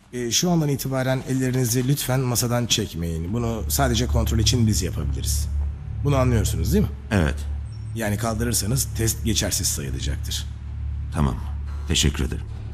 Şu andan itibaren ellerinizi lütfen masadan çekmeyin. Bunu sadece kontrol için biz yapabiliriz. Bunu anlıyorsunuz değil mi? Evet, Yani kaldırırsanız test geçersiz sayılacaktır. tamam. Teşekkür ederim.